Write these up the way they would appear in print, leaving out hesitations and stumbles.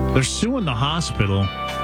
They're suing the hospital.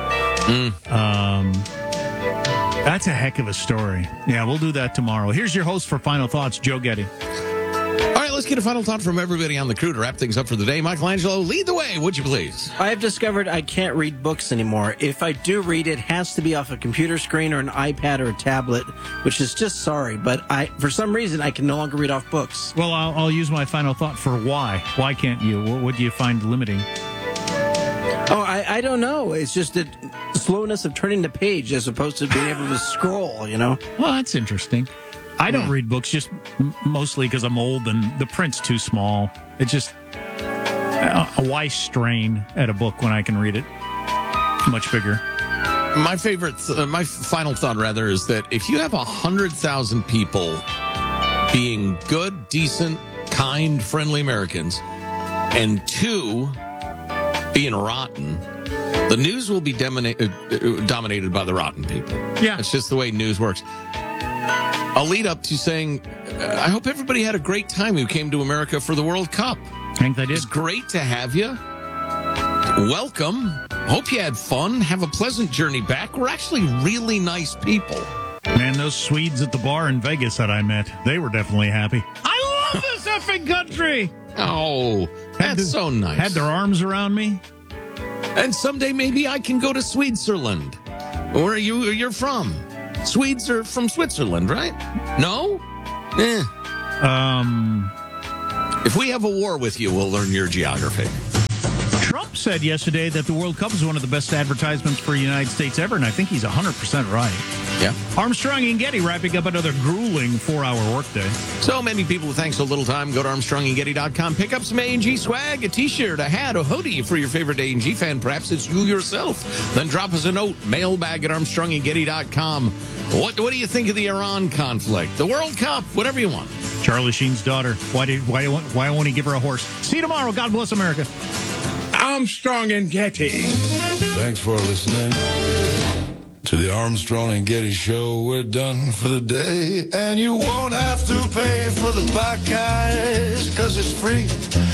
That's a heck of a story. Yeah, we'll do that tomorrow. Here's your host for Final Thoughts, Joe Getty. All right, let's get a final thought from everybody on the crew to wrap things up for the day. Michelangelo, lead the way, would you please? I have discovered I can't read books anymore. If I do read, it has to be off a computer screen or an iPad or a tablet, which is just sorry. But for some reason, I can no longer read off books. Well, I'll use my final thought for why. Why can't you? What do you find limiting? Oh, I don't know. It's just the slowness of turning the page as opposed to being able to scroll, you know? Well, that's interesting. I don't read books just mostly because I'm old and the print's too small. It's just why strain at a book when I can read it much bigger. My final thought, rather, is that if you have 100,000 people being good, decent, kind, friendly Americans, and 2 being rotten, the news will be dominated by the rotten people. Yeah. It's just the way news works. I'll lead up to saying, I hope everybody had a great time who came to America for the World Cup. I think they did. It's great to have you. Welcome. Hope you had fun. Have a pleasant journey back. We're actually really nice people. Man, those Swedes at the bar in Vegas that I met, they were definitely happy. I love this effing country. Oh, that's so nice. Had their arms around me. And someday maybe I can go to Switzerland. Where are you're from? Swedes are from Switzerland, right? No? If we have a war with you, we'll learn your geography. Trump said yesterday that the World Cup is one of the best advertisements for the United States ever, and I think he's 100% right. Yeah. Armstrong and Getty wrapping up another grueling 4-hour workday. So many people with thanks so little time. Go to ArmstrongandGetty.com. Pick up some A&G swag, a T-shirt, a hat, a hoodie for your favorite A&G fan. Perhaps it's you yourself. Then drop us a note, mailbag at ArmstrongandGetty.com. What do you think of the Iran conflict? The World Cup? Whatever you want. Charlie Sheen's daughter. Why won't he give her a horse? See you tomorrow. God bless America. Armstrong and Getty. Thanks for listening to the Armstrong and Getty Show. We're done for the day, and you won't have to pay for the podcast, 'cause it's free.